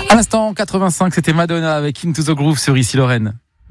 À l'instant 85, c'était Madonna avec Into the Groove sur Issy-Lorraine.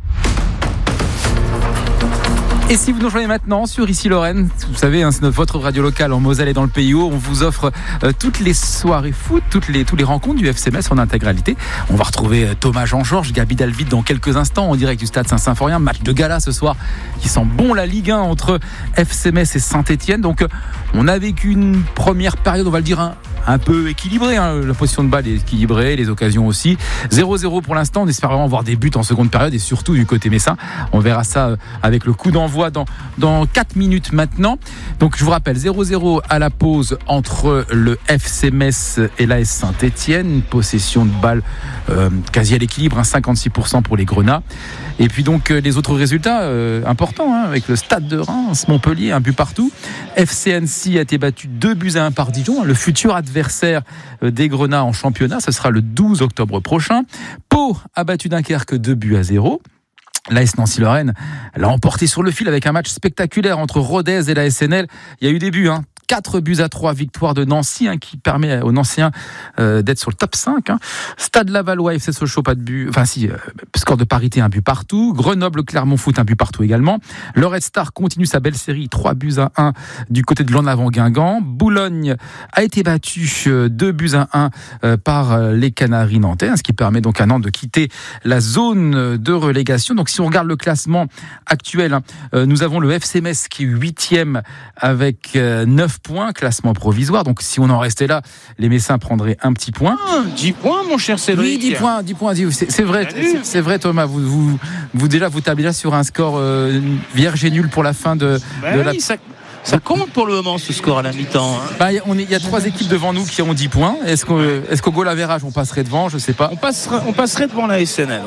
Et si vous nous rejoignez maintenant sur Issy-Lorraine, vous savez, c'est votre radio locale en Moselle et dans le Pays Haut. On vous offre toutes les soirées foot, tous les rencontres du FC Metz en intégralité. On va retrouver Thomas Jean-Georges, Gaby Dalvide dans quelques instants en direct du stade Saint-Symphorien. Match de gala ce soir qui sent bon la Ligue 1 entre FC Metz et Saint-Etienne. Donc on a vécu une première période, on va le dire, un peu équilibrée. La position de balle est équilibrée, les occasions aussi. 0-0 pour l'instant. On espère vraiment voir des buts en seconde période et surtout du côté messin. On verra ça avec le coup d'envoi dans 4 minutes maintenant. Donc je vous rappelle 0-0 à la pause entre le FC Metz et l'AS Saint-Etienne. Une possession de balle quasi à l'équilibre, 56% pour les Grenats. Et puis donc les autres résultats importants avec le Stade de Reims, Montpellier, un but partout. FC Annecy a été battu 2-1 par Dijon. Le futur adversaire des Grenats en championnat, ce sera le 12 octobre prochain. Pau a battu Dunkerque 2-0. L'AS Nancy-Lorraine l'a emporté sur le fil avec un match spectaculaire entre Rodez et la SNL. Il y a eu des buts, 4-3, victoire de Nancy qui permet aux Nancéens d'être sur le top 5. Stade Lavallois, FC Sochaux, pas de but. Score de parité, un but partout. Grenoble, Clermont Foot, un but partout également. Le Red Star continue sa belle série, 3-1 du côté de l'En-Avant-Guingamp. Boulogne a été battu 2-1 par les Canaries nantais, ce qui permet donc à Nantes de quitter la zone de relégation. Donc si on regarde le classement actuel, nous avons le FC Metz qui est 8e avec 9 points, classement provisoire. Donc si on en restait là, les Messins prendraient un petit point. 10 points, mon cher Cédric. Oui, 10 points. C'est vrai, Thomas. Vous déjà, vous tablez là sur un score vierge et nul pour la fin de la... Ça compte pour le moment, ce score à la mi-temps. Il y a 3 équipes devant nous qui ont 10 points. Est-ce qu'au goal average, on passerait devant? Je sais pas. On passerait devant la SNL.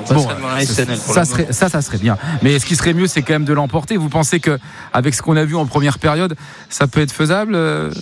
Ça serait bien. Mais ce qui serait mieux, c'est quand même de l'emporter. Vous pensez qu'avec ce qu'on a vu en première période, ça peut être faisable?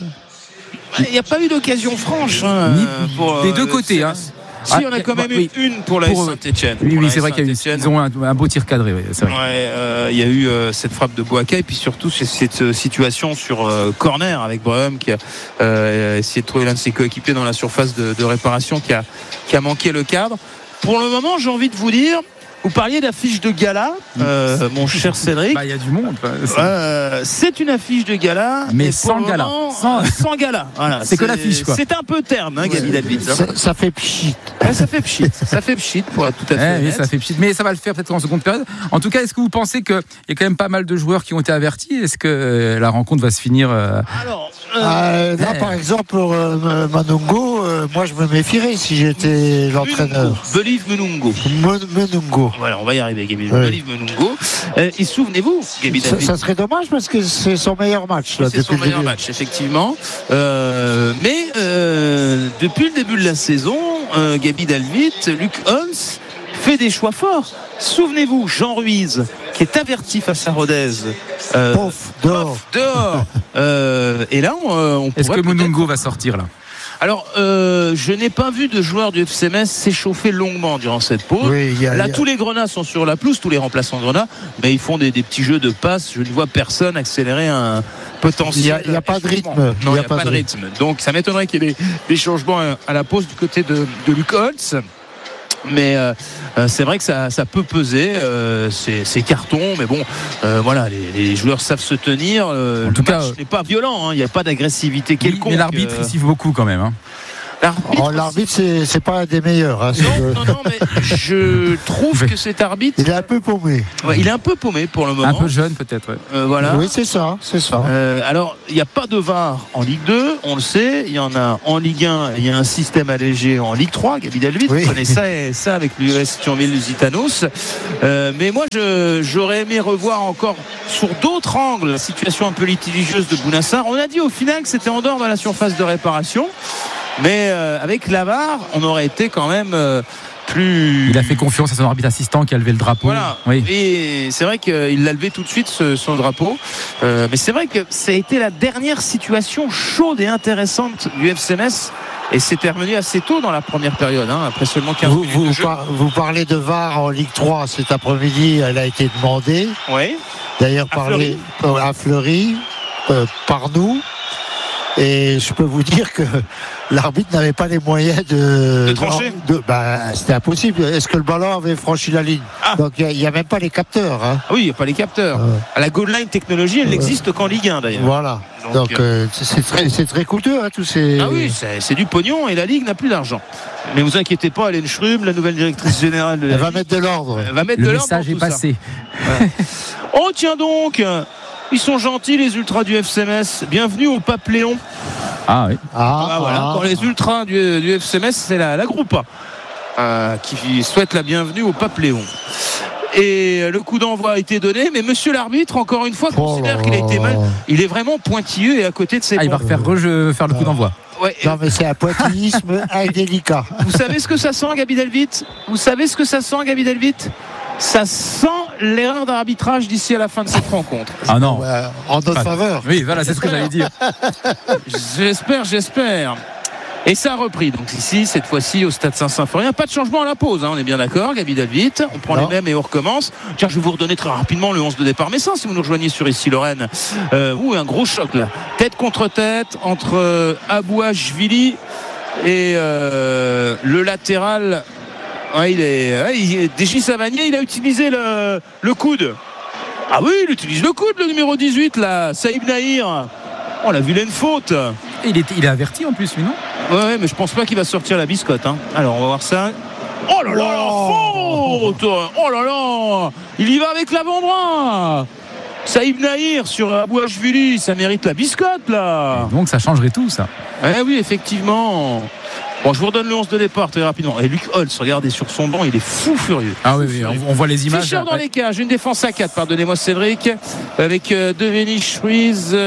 Il n'y a pas eu d'occasion franche des deux côtés. Si, on a quand même eu une pour la Saint-Etienne. Oui, c'est vrai qu'ils ont un beau tir cadré. Oui, c'est vrai. Il y a eu cette frappe de Boaka et puis surtout cette situation sur corner avec Brehum qui a essayé de trouver l'un de ses coéquipiers dans la surface de réparation qui a manqué le cadre. Pour le moment, j'ai envie de vous dire, vous parliez d'affiche de gala, mon cher Cédric. Il y a du monde. C'est une affiche de gala, mais sans gala. Sans gala. Voilà, c'est que l'affiche, quoi. C'est un peu terne, Gaby Dalvide. Ça fait pchit. Ça fait pchit pour être tout à fait honnête. Oui, ça fait pchit. Mais ça va le faire peut-être en seconde période. En tout cas, est-ce que vous pensez qu'il y a quand même pas mal de joueurs qui ont été avertis? Est-ce que la rencontre va se finir Alors, là, par exemple, pour Manungo, moi je me méfierais si j'étais l'entraîneur. Believe Menungo. Menungo. Voilà, on va y arriver, Gaby. Believe Menungo. Et souvenez-vous, Gaby Dalvide. Ça serait dommage parce que c'est son meilleur match. Là, c'est son meilleur match, effectivement. Mais depuis le début de la saison, Gaby Dalvide, Luc Hans fait des choix forts. Souvenez-vous, Jean Ruiz, qui est averti face à Rodez. Dehors. Et là, on est-ce que Monungo va sortir là? Alors, je n'ai pas vu de joueurs du FC Metz s'échauffer longuement durant cette pause. Tous les Grenats sont sur la pelouse, tous les remplaçants Grenats, mais ils font des petits jeux de passe. Je ne vois personne accélérer un potentiel. Il n'y a pas de rythme. Non, il n'y a pas de rythme. Donc, ça m'étonnerait qu'il y ait des changements à la pause du côté de Luc Holtz. Mais c'est vrai que ça peut peser, c'est carton, mais bon, voilà, les joueurs savent se tenir. En tout cas, n'est pas violent, il n'y a pas d'agressivité quelconque. Mais l'arbitre il siffle beaucoup quand même. L'arbitre, c'est pas un des meilleurs. Non, mais je trouve que cet arbitre. Il est un peu paumé. Ouais, il est un peu paumé pour le moment. Un peu jeune, peut-être. Voilà. Oui, c'est ça. Alors, il n'y a pas de VAR en Ligue 2, on le sait. Il y en a en Ligue 1. Il y a un système allégé en Ligue 3. Gaby Dalvide, vous connaissez ça avec l'US Thionville-Lusitanos. Mais moi, j'aurais aimé revoir encore sur d'autres angles la situation un peu litigieuse de Bounassar. On a dit au final que c'était en dehors de la surface de réparation. Mais avec la VAR, on aurait été quand même plus... Il a fait confiance à son arbitre assistant qui a levé le drapeau. Voilà. Oui. Et c'est vrai qu'il l'a levé tout de suite, son drapeau. Mais c'est vrai que ça a été la dernière situation chaude et intéressante du FC Metz. Et c'était revenu assez tôt dans la première période, après seulement 15 minutes de jeu. Vous parlez de VAR en Ligue 3 cet après-midi, elle a été demandée. Oui. D'ailleurs, à Fleury, par nous. Et je peux vous dire que l'arbitre n'avait pas les moyens de trancher. C'était impossible. Est-ce que le ballon avait franchi la ligne? Donc il n'y a même pas les capteurs. Hein. Ah oui, il n'y a pas les capteurs. La goal line technologie, elle n'existe qu'en Ligue 1 d'ailleurs. Voilà. Donc c'est très coûteux, hein, tous ces. Ah oui, c'est du pognon et la Ligue n'a plus d'argent. Mais vous inquiétez pas, Hélène Schrum, la nouvelle directrice générale de la Elle va Ligue, mettre de l'ordre. Elle va mettre Le de l'ordre. message est passé. Oh tiens donc, ils sont gentils les ultras du FCMS. Bienvenue au Pape Léon. Ah oui. Voilà. Quand les ultras du FCMS, c'est la Groupa qui souhaite la bienvenue au Pape Léon. Et le coup d'envoi a été donné, mais monsieur l'arbitre, encore une fois, considère qu'il a été mal. Il est vraiment pointilleux et à côté de ses il va faire le coup d'envoi. Ouais. Non, mais c'est un pointillisme indélicat. Vous savez ce que ça sent, Gabi Delvit? Ça sent l'erreur d'arbitrage d'ici à la fin de cette rencontre. Ah non. En notre faveur. Oui, voilà, c'est ce que j'allais dire. J'espère. Et ça a repris. Donc ici, cette fois-ci, au stade Saint-Symphorien, pas de changement à la pause. On est bien d'accord, Gabi Delvit. On prend les mêmes et on recommence. Tiens, je vais vous redonner très rapidement le 11 de départ messin si vous nous rejoignez sur ici Lorraine. Un gros choc là. Tête contre tête entre Abouachvili et le latéral. Déchi Savanier, il a utilisé le coude. Ah oui, il utilise le coude, le numéro 18 là, Saïb Nahir. On l'a vu, il a une faute. Il est averti en plus, lui, non? Ouais, mais je pense pas qu'il va sortir la biscotte. Hein. Alors, on va voir ça. Oh là là, la faute! Oh là là! Il y va avec l'avant-bras. Saïb Nahir sur Abouachvili, ça mérite la biscotte là. Et donc ça changerait tout, ça. Oui, effectivement. Bon, je vous redonne le 11 de départ très rapidement. Et Luc Holtz, regardez sur son banc, il est fou furieux. Ah oui, on voit les images. Fischer dans les cages, une défense à 4, pardonnez-moi Cédric, avec Devenich, Ruiz,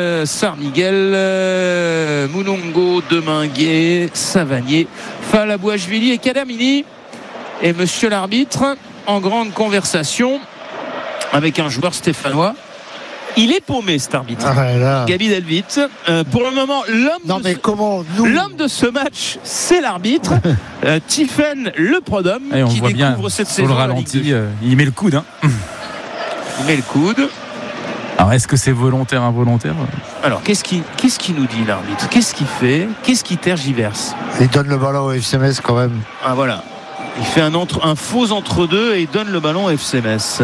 Sarmiguel, Mounongo, Deminguet, Savanier, Falabouachvili et Kadamini. Et monsieur l'arbitre, en grande conversation avec un joueur stéphanois. Il est paumé, cet arbitre. Gabi Delvit. Pour le moment, l'homme de ce match, c'est l'arbitre. Tiffen Le Prodhomme, qui découvre cette saison. Sur le ralenti, il met le coude. Hein. Il met le coude. Alors, est-ce que c'est volontaire, involontaire? Alors, qu'est-ce qu'il nous dit, l'arbitre? Qu'est-ce qu'il fait? Qu'est-ce qu'il tergiverse? Il donne le ballon au FCMS quand même. Ah, voilà. Il fait un faux entre-deux et il donne le ballon au FCMS.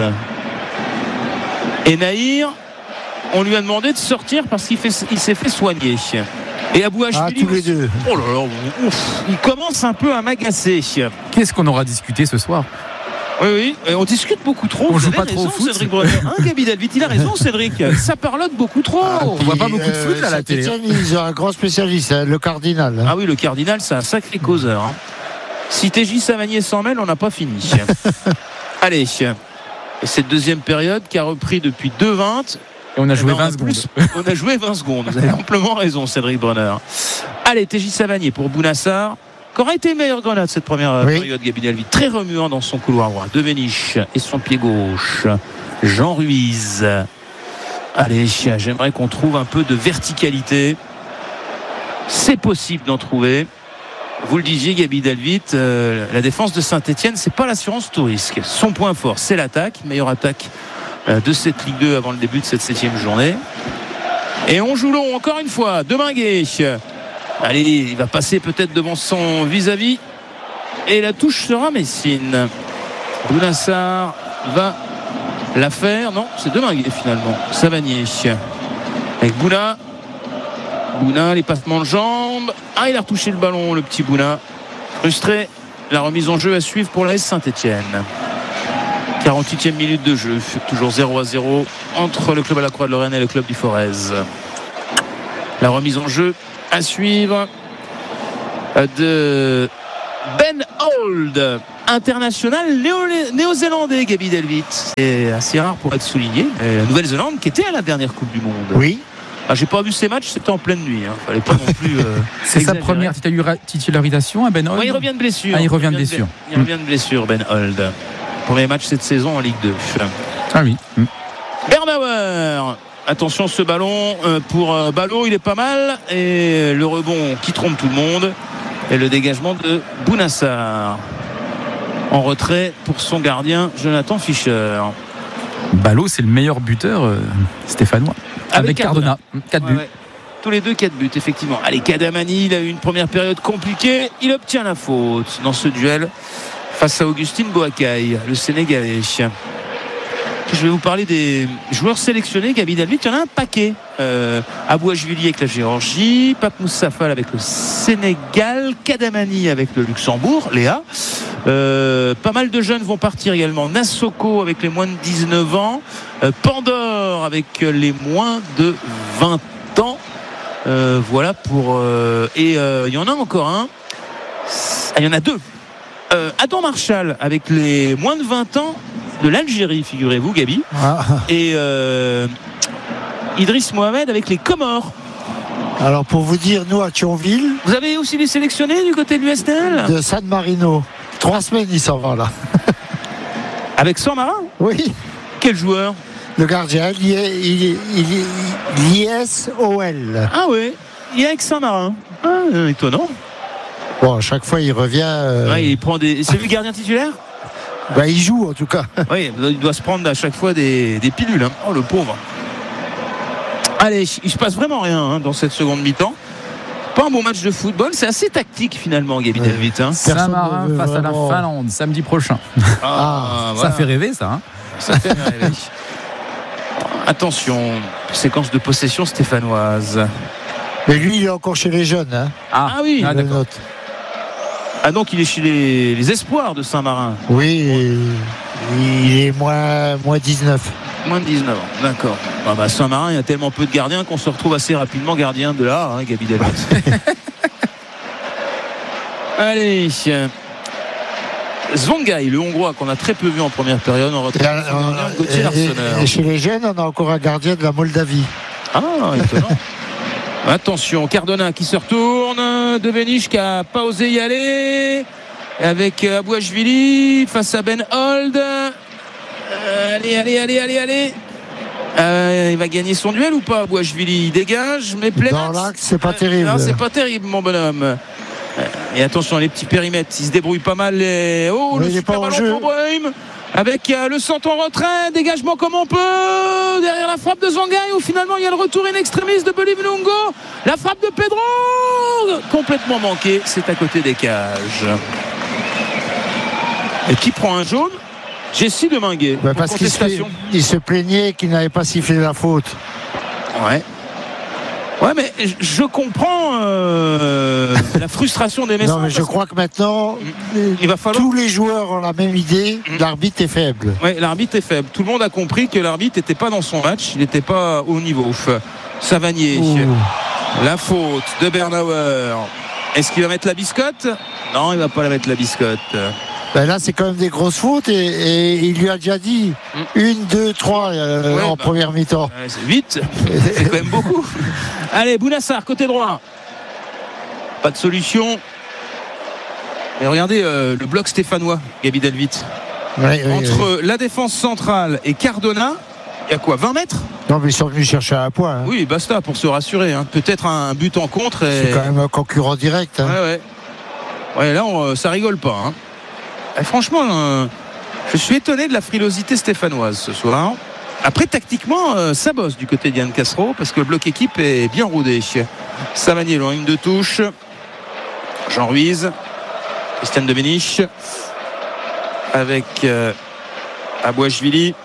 Et Nahir, on lui a demandé de sortir parce qu'il s'est fait soigner. Et Abouachvili, tous les deux. Oh là là, il commence un peu à m'agacer. Qu'est-ce qu'on aura discuté ce soir? Oui, on discute beaucoup trop. On joue pas trop au foot. Cédric Brenner. Gabi Delvit, il a raison, Cédric. Ça parlote beaucoup trop. On voit pas beaucoup de foot là à la télé. Ils ont un grand spécialiste, le Cardinal. Ah oui, le Cardinal, c'est un sacré causeur. Si TJ Savanier s'en mêle, on n'a pas fini. Allez, et cette deuxième période qui a repris depuis 2-20. Et on a joué 20 secondes. On a joué 20 secondes. Vous avez amplement raison, Cédric Brenner. Allez, TJ Savanier pour Bounassar. Qu'aurait été une meilleure grenade cette première période, Gabi Delvit. Très remuant dans son couloir droit. Devenich et son pied gauche. Jean Ruiz. Allez, j'aimerais qu'on trouve un peu de verticalité. C'est possible d'en trouver. Vous le disiez, Gabi Delvit, la défense de Saint-Etienne, c'est pas l'assurance tout risque. Son point fort, c'est l'attaque. Meilleure attaque de cette Ligue 2 avant le début de cette 7e journée. Et on joue long encore une fois. Deminguet. Allez, il va passer peut-être devant son vis-à-vis. Et la touche sera Messine. Bounassar va la faire. Non, c'est Deminguet finalement. Savanier. Avec Bouna. Bouna, les passements de jambes. Ah, il a retouché le ballon, le petit Bouna. Frustré. La remise en jeu à suivre pour l'AS Saint-Etienne. 48e minute de jeu. Toujours 0-0 entre le club à la Croix-de-Lorraine et le club du Forez. La remise en jeu à suivre de Ben Holt, international néo-zélandais, Gabi Delvit. C'est assez rare pour être souligné. La Nouvelle-Zélande qui était à la dernière Coupe du Monde. Oui. J'ai pas vu ces matchs, c'était en pleine nuit. Fallait pas non plus. C'est sa première titularisation à Ben Holt. Il revient de blessure. Il revient de blessure. Il revient de blessure, Ben Holt. Premier match cette saison en Ligue 2. Ah oui. Bernauer. Attention, ce ballon pour Ballot, il est pas mal. Et le rebond qui trompe tout le monde. Et le dégagement de Bounassar. En retrait pour son gardien, Jonathan Fischer. Ballot, c'est le meilleur buteur stéphanois. Avec Cardona. 4 buts. tous les deux 4 buts, effectivement. Allez, Kadamani, il a eu une première période compliquée. Il obtient la faute dans ce duel face à Augustine Boakai, le Sénégalais. Je vais vous parler des joueurs sélectionnés. Gabi Delvit, il y en a un paquet. Abouachvili avec la Géorgie, Pape Moussa Fall avec le Sénégal, Kadamani avec le Luxembourg, Léa. Pas mal de jeunes vont partir également. Nassoko avec les moins de 19 ans, Pandore avec les moins de 20 ans. Voilà pour et il y en a encore un. Il y en a deux. Adam Marshall avec les moins de 20 ans de l'Algérie, figurez-vous, Gabi. Et Idriss Mohamed avec les Comores. Alors pour vous dire, nous à Thionville, vous avez aussi des sélectionnés du côté de l'USNL de San Marino. 3 semaines il s'en va là. Avec Saint-Marin? Oui. Quel joueur? Le gardien, l'ISOL. Ah oui, il est avec Saint-Marin. Étonnant. Bon, à chaque fois il revient. Ouais, il prend des. C'est lui le gardien titulaire? Bah, il joue en tout cas. Oui, il doit se prendre à chaque fois des pilules. Hein. Oh le pauvre. Allez, il se passe vraiment rien dans cette seconde mi-temps. Pas un bon match de football, c'est assez tactique finalement, Gabi Delvit. Saint-Marin face à la Finlande samedi prochain. Voilà. Ça fait rêver ça. Hein. Ça fait rêver. Attention, séquence de possession stéphanoise. Mais lui, il est encore chez les jeunes. Hein. Ah oui, d'accord. Ah donc il est chez les espoirs de Saint-Marin. Oui, il est moins 19. Moins de 19 ans, d'accord. Saint-Marin, il y a tellement peu de gardiens qu'on se retrouve assez rapidement gardien de là, hein, Gabi Delvit. Allez, Zvongai, le Hongrois qu'on a très peu vu en première période, en retrait. Et chez les jeunes, on a encore un gardien de la Moldavie. Ah, étonnant. Attention, Cardona qui se retourne, De Venich qui n'a pas osé y aller, avec Abouachvili face à Ben Hold. Allez. Il va gagner son duel ou pas, Abouachvili? Il dégage, mais plein. Dans l'axe, c'est pas terrible. Non, c'est pas terrible, mon bonhomme. Et attention, les petits périmètres, il se débrouille pas mal. Oh, le super ballon pour Brahim. Avec le centre en retrait, dégagement comme on peut, derrière la frappe de Zvongai, où finalement il y a le retour in extremis de Boli Mlungo, la frappe de Pedro, complètement manquée, c'est à côté des cages. Et qui prend un jaune? Jessie Deminguet. Parce qu'il se plaignait qu'il n'avait pas sifflé la faute. Ouais, mais je comprends la frustration des messages. Non, mais je crois que maintenant, il va falloir... tous les joueurs ont la même idée. L'arbitre est faible. Oui, l'arbitre est faible. Tout le monde a compris que l'arbitre n'était pas dans son match. Il n'était pas au niveau. Savanier. La faute de Bernauer. Est-ce qu'il va mettre la biscotte? Non, il ne va pas la mettre la biscotte. Ben là, c'est quand même des grosses fautes et il lui a déjà dit 1, 2, 3 en première mi-temps. C'est 8, c'est quand même beaucoup. Allez, Bounassar, côté droit. Pas de solution. Et regardez le bloc stéphanois, Gabi Delvit. Entre la défense centrale et Cardona, il y a quoi, 20 mètres? Non, mais ils sont venus chercher un point. Hein. Oui, basta pour se rassurer. Hein. Peut-être un but en contre. C'est quand même un concurrent direct. Hein. Ouais, là, ça rigole pas. Hein. Et franchement, je suis étonné de la frilosité stéphanoise ce soir. Après, tactiquement, ça bosse du côté d'Yann Castro parce que le bloc équipe est bien rodé. Savanier, en ligne de touche. Jean Ruiz, Christian De Venich avec Abouachvili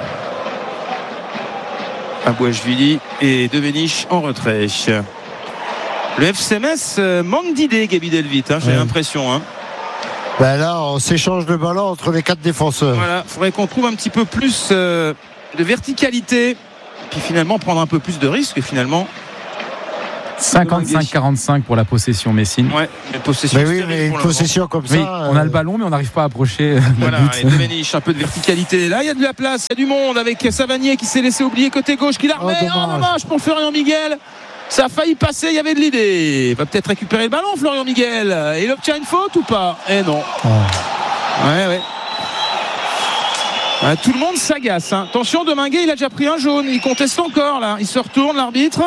et De Venich en retrait. Le FC Metz manque d'idées, Gabi Delvit, j'ai l'impression. Hein. Ben là, on s'échange le ballon entre les 4 défenseurs. Voilà, il faudrait qu'on trouve un petit peu plus de verticalité, puis finalement prendre un peu plus de risques. Finalement, 55-45 pour la possession Messine. Ouais, mais possession. Mais une possession comme ça. On a le ballon, mais on n'arrive pas à approcher. Voilà, et De Venich, un peu de verticalité. Là, il y a de la place, il y a du monde avec Savanier qui s'est laissé oublier côté gauche, qui la remet. Dommage pour Florian Miguel. Ça a failli passer, il y avait de l'idée. Il va peut-être récupérer le ballon, Florian Miguel. Et il obtient une faute ou pas? Eh non. Ouais. Tout le monde s'agace. Hein. Attention, Deminguet, il a déjà pris un jaune. Il conteste encore, là. Il se retourne, l'arbitre.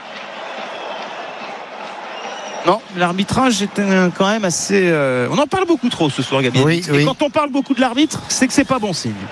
Non, l'arbitrage était quand même assez... On en parle beaucoup trop ce soir, Gabriel. Oui. Et quand on parle beaucoup de l'arbitre, c'est que c'est pas bon signe.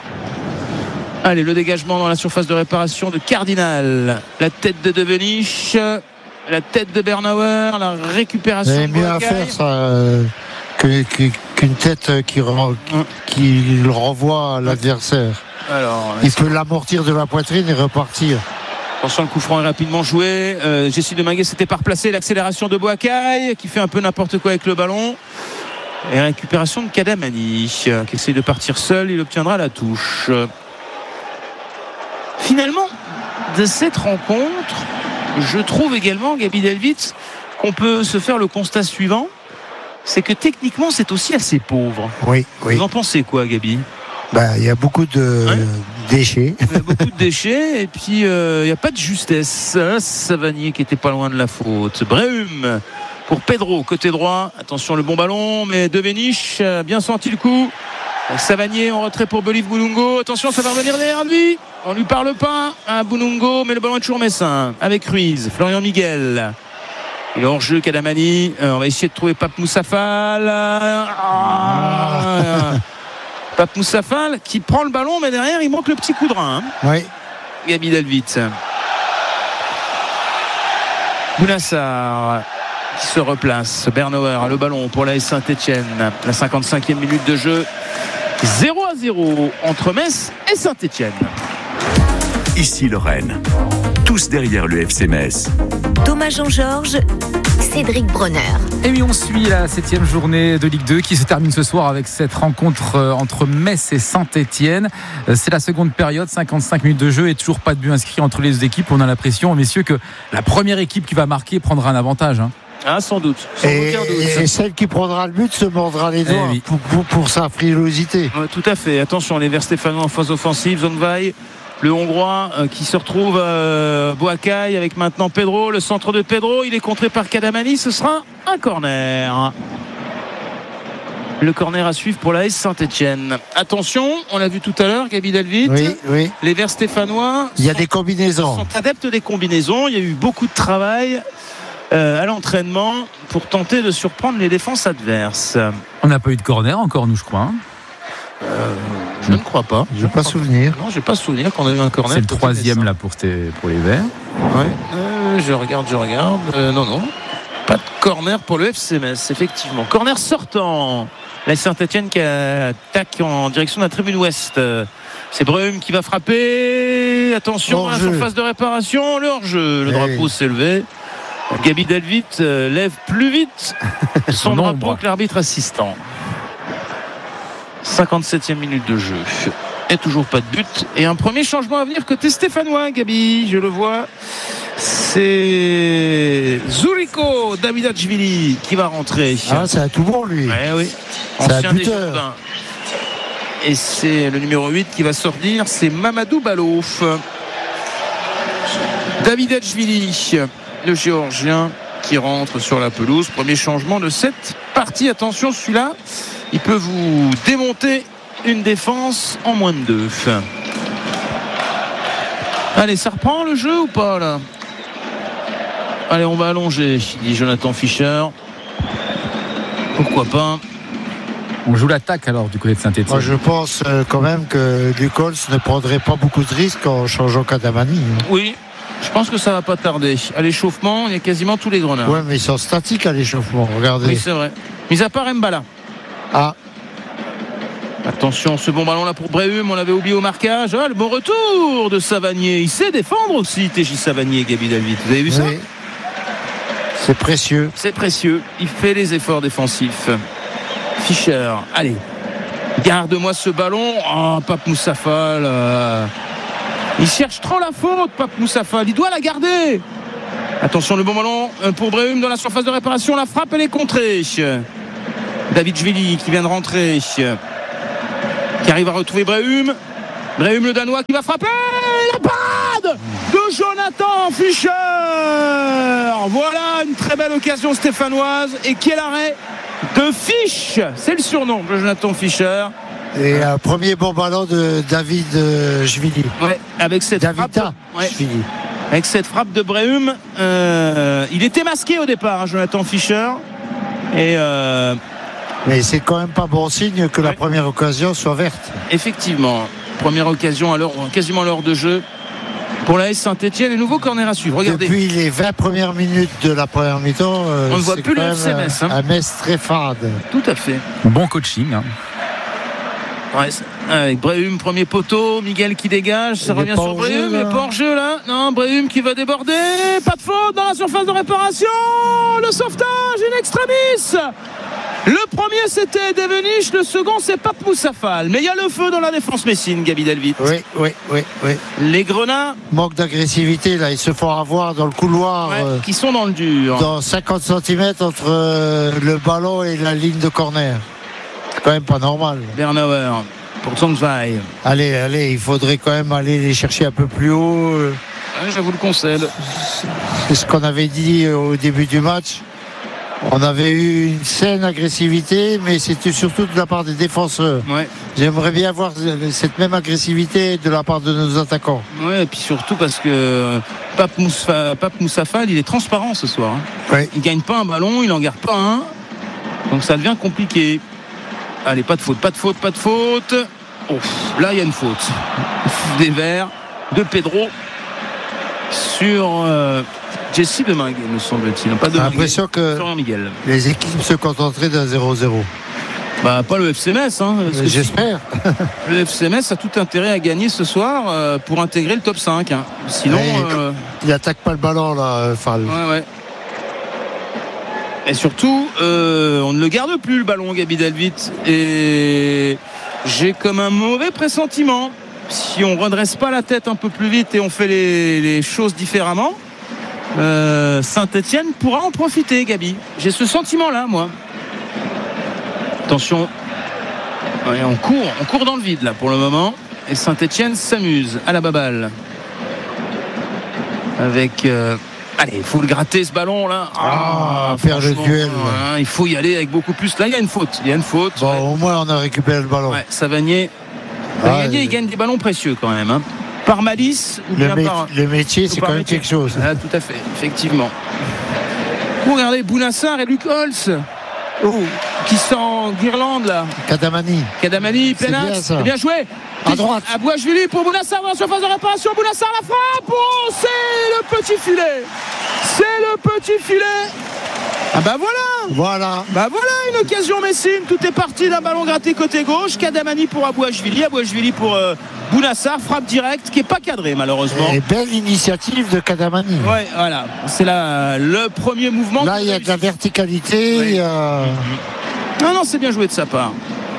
Allez, le dégagement dans la surface de réparation de Cardinal. La tête de Venich. La tête de Bernauer, la récupération de mieux à faire ça qu'une tête qui le renvoie à l'adversaire. Alors, il peut l'amortir de la poitrine et repartir. Attention, le coup franc est rapidement joué. Jessie Deminguet s'était pas replacé. L'accélération de Boakai qui fait un peu n'importe quoi avec le ballon. Et récupération de Kadamani qui essaie de partir seul. Il obtiendra la touche. Finalement, de cette rencontre, je trouve également, Gabi Delvitz, qu'on peut se faire le constat suivant. C'est que techniquement, c'est aussi assez pauvre. Oui. Vous en pensez quoi, Gabi ? Il y a beaucoup de déchets. Il y a beaucoup de déchets et puis il n'y a pas de justesse. Savanier qui était pas loin de la faute. Brehum pour Pedro, côté droit. Attention, le bon ballon, mais De Véniche a bien senti le coup. Savanier en retrait pour Believe Boulungo. Attention, ça va revenir derrière lui. On lui parle pas à Boulungo, mais le ballon est toujours messin. Avec Ruiz, Florian Miguel. Et le hors-jeu Kadamani. On va essayer de trouver Pape Moussafal. Pape Moussafal qui prend le ballon, mais derrière il manque le petit coup de rein. Oui. Gabi Delvitz. Bounassar qui se replace. Bernauer a le ballon pour l'AS Saint-Etienne. La 55e minute de jeu. 0-0 entre Metz et Saint-Etienne. Ici Lorraine. Tous derrière le FC Metz. Thomas Jean-Georges, Cédric Bronner. Et oui, on suit la 7e journée de Ligue 2 qui se termine ce soir avec cette rencontre entre Metz et Saint-Etienne. C'est la seconde période, 55 minutes de jeu et toujours pas de but inscrit entre les deux équipes. On a l'impression, messieurs, que la première équipe qui va marquer prendra un avantage. Sans doute. Sans aucun doute. Et celle qui prendra le but se mordra les doigts pour sa frilosité. Tout à fait. Attention, les Verts stéphanois en phase offensive. Zongvaï, le Hongrois qui se retrouve Boakai avec maintenant Pedro. Le centre de Pedro, il est contré par Kadamani. Ce sera un corner. Le corner à suivre pour la AS Saint-Etienne. Attention, on l'a vu tout à l'heure, Gabi Delvitz. Oui. Les Verts stéphanois. Il y a des combinaisons. Sont adeptes des combinaisons. Il y a eu beaucoup de travail à l'entraînement pour tenter de surprendre les défenses adverses. On n'a pas eu de corner encore, nous, je crois. Je ne crois pas. Je n'ai pas souvenir. Non, j'ai pas souvenir qu'on a eu un corner. C'est le troisième là pour les Verts. Ouais. Je regarde. Non. Pas de corner pour le FC Metz, effectivement. Corner sortant. La Saint-Etienne qui attaque en direction de la tribune ouest. C'est Brehum qui va frapper. Attention à la surface de réparation. Le hors-jeu. Le drapeau s'est levé. Gabi Delvitz lève plus vite son drapeau que l'arbitre assistant. 57e minute de jeu. Et toujours pas de but. Et un premier changement à venir côté stéphanois, Gabi. Je le vois. C'est Zuriko Davidachvili qui va rentrer. C'est un tout bon, lui. Oui. Ancien des Jourdains. Et c'est le numéro 8 qui va sortir. C'est Mamadou Balouf. Davidachvili, le géorgien qui rentre sur la pelouse. Premier changement de cette partie. Attention, celui-là, il peut vous démonter une défense en moins de 2. Allez, ça reprend le jeu ou pas là? Allez, on va allonger, dit Jonathan Fischer. Pourquoi pas? On joue l'attaque alors du côté de Saint-Etienne. Moi, je pense quand même que Lucols ne prendrait pas beaucoup de risques en changeant Kadamani. Oui, je pense que ça va pas tarder. À l'échauffement, il y a quasiment tous les grenades. Oui, mais ils sont statiques à l'échauffement, regardez. Oui, c'est vrai. Mis à part Mbala. Attention, ce bon ballon là pour Brehum, on l'avait oublié au marquage. Le bon retour de Savanier. Il sait défendre aussi, TJ Savanier, Gabi Delvitz. Vous avez vu ça? C'est précieux. C'est précieux. Il fait les efforts défensifs. Fischer, allez, garde-moi ce ballon. Pape Moussafal. Il cherche trop la faute, Pape Moussafal. Il doit la garder. Attention, le bon ballon pour Brehum dans la surface de réparation. La frappe, elle est contrée. Davidachvili qui vient de rentrer, qui arrive à retrouver Brehum. Brehum, le Danois, qui va frapper. La parade de Jonathan Fischer. Voilà une très belle occasion stéphanoise. Et quel arrêt de Fisch. C'est le surnom de Jonathan Fischer. Et un premier bon ballon de Davidachvili. Ouais, avec cette frappe. Avec cette frappe de Brehum. Il était masqué au départ, Jonathan Fischer. Mais c'est quand même pas bon signe que la première occasion soit verte. Effectivement. Première occasion quasiment à l'heure de jeu Pour la S Saint-Etienne, et nouveau corner à suivre. Regardez. Depuis les 20 premières minutes de la première mi-temps, on ne voit plus le FC Metz. Un Metz très fade. Tout à fait. Bon coaching. Hein. Ouais, avec Brehum, premier poteau, Miguel qui dégage, ça revient sur Brehum, mais pas hors jeu là. Non, Brehum qui va déborder, pas de faute dans la surface de réparation. Le sauvetage in extremis. Le premier c'était Devenish, le second c'est Pape Moussafal. Mais il y a le feu dans la défense messine, Gabi Delvit. Oui. Les Grenats manque d'agressivité là, ils se font avoir dans le couloir. Qui sont dans le dur. Dans 50 cm entre le ballon et la ligne de corner. C'est quand même pas normal. Bernauer pour Zhangzhai. Allez, il faudrait quand même aller les chercher un peu plus haut. Je vous le concède. C'est ce qu'on avait dit au début du match. On avait eu une saine agressivité, mais c'était surtout de la part des défenseurs. Ouais. J'aimerais bien voir cette même agressivité de la part de nos attaquants. Ouais, et puis surtout parce que Pape Moussafal, il est transparent ce soir. Ouais. Il gagne pas un ballon, il en garde pas un. Donc ça devient compliqué. Allez, pas de faute. Là, il y a une faute. Des Verts de Pedro sur Jesse Demingue, me semble-t-il. Pas J'ai l'impression que les équipes se contenteraient d'un 0-0. Bah, pas le FC Metz. Hein, j'espère. Le FC Metz a tout intérêt à gagner ce soir pour intégrer le top 5. Hein. Sinon. Il attaque pas le ballon, là, Fall. Ouais. Et surtout, on ne le garde plus, le ballon, Gabi Delvit. Et j'ai comme un mauvais pressentiment. Si on ne redresse pas la tête un peu plus vite et on fait les choses différemment, Saint-Etienne pourra en profiter, Gabi. J'ai ce sentiment-là, moi. Attention. Ouais, on court dans le vide, là, pour le moment. Et Saint-Etienne s'amuse à la baballe. Avec... Allez, il faut le gratter ce ballon là. Faire le duel. Il faut y aller avec beaucoup plus. Là, il y a une faute. Bon, au moins, on a récupéré le ballon. Ouais, Savanier, il gagne des ballons précieux quand même. Hein. Par malice ou bien par. Le métier, c'est quand même quelque chose. Ah, tout à fait, effectivement. Regardez, Bounassar et Luc Holtz. Qui sont en guirlande là. Kadamani, plein axe. Bien joué. À droite. Abouachvili pour Bounassar dans la surface de réparation. Bounassar la frappe. C'est le petit filet. Ah bah voilà. Bah voilà une occasion messine. Tout est parti d'un ballon gratté côté gauche. Kadamani pour Abouachvili pour Bounassar. Frappe directe qui n'est pas cadrée malheureusement. Et belle initiative de Kadamani. Ouais, voilà. C'est le premier mouvement. Là, il y a de la verticalité. Non, c'est bien joué de sa part.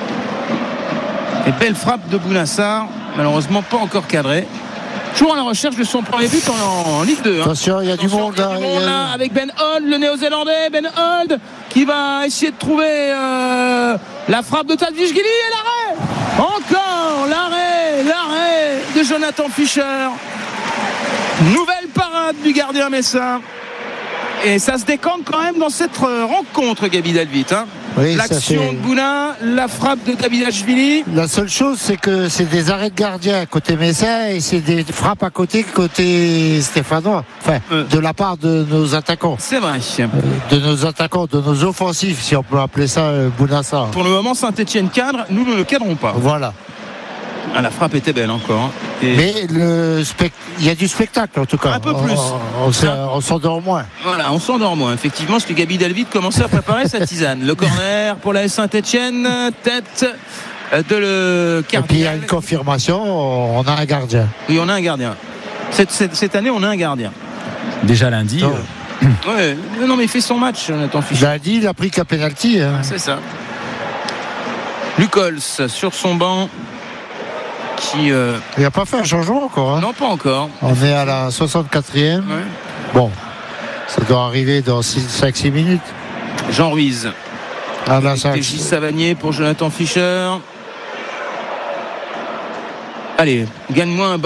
Et belle frappe de Bounassar. Malheureusement, pas encore cadrée. Toujours à la recherche de son premier but en Ligue 2. Attention, il y a du monde là. Avec Ben Holt, le néo-zélandais. Ben Holt qui va essayer de trouver la frappe de Tadvishvili et l'arrêt. Encore l'arrêt de Jonathan Fischer. Nouvelle parade du gardien messin. Et ça se décante quand même dans cette rencontre, Gabi Delvit. Hein. Oui, l'action de Bouna, la frappe de Davidashvili. La seule chose, c'est que c'est des arrêts de gardien côté messin et c'est des frappes à côté stéphanois. Enfin, de la part de nos attaquants. C'est vrai. De nos attaquants, de nos offensifs, si on peut appeler ça Bounassar. Pour le moment, Saint-Etienne cadre, nous ne le cadrons pas. Voilà. Ah, la frappe était belle encore. Et... Mais il y a du spectacle en tout cas. Un peu plus. On s'endort moins. Voilà, on s'endort moins. Effectivement, parce que Gabi Delvit commençait à préparer sa tisane. Le corner pour la Saint-Etienne, tête de le gardien. Et puis il y a une confirmation, on a un gardien. Oui, on a un gardien. Cette année, on a un gardien. Déjà lundi. Ouais, non, mais il fait son match, Jonathan Fischer. Lundi, il a pris qu'un pénalty. Hein. C'est ça. Luc Holtz sur son banc. Il n'a pas fait un changement encore. Hein. Non, pas encore. On est à la 64e. Ouais. Bon, ça doit arriver dans 5-6 minutes. Jean Ruiz. Gilles Savanier pour Jonathan Fischer. Allez, gagne-moi un